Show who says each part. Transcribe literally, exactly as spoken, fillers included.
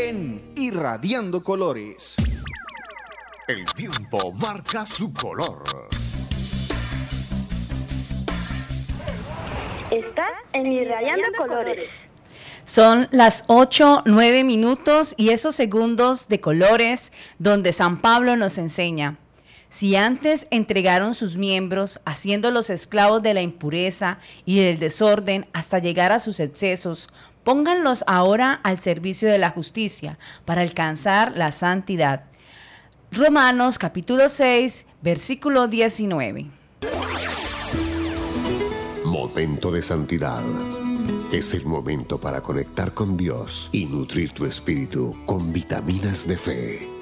Speaker 1: en Irradiando Colores.
Speaker 2: El tiempo marca su color.
Speaker 3: Estás en Irradiando Colores.
Speaker 4: Son las ocho, nueve minutos y esos segundos de colores donde San Pablo nos enseña. Si antes entregaron sus miembros, haciéndolos esclavos de la impureza y del desorden hasta llegar a sus excesos, pónganlos ahora al servicio de la justicia para alcanzar la santidad. Romanos capítulo seis, versículo diecinueve.
Speaker 5: Momento de santidad. Es el momento para conectar con Dios y nutrir tu espíritu con vitaminas de fe.